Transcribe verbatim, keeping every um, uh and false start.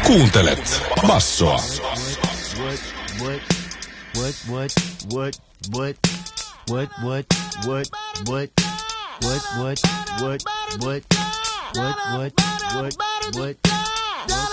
Kuuntelet Bassoa. What, what, what, what, what, what, what, what, what, what, what, what, what, what, what, what, what, what, what.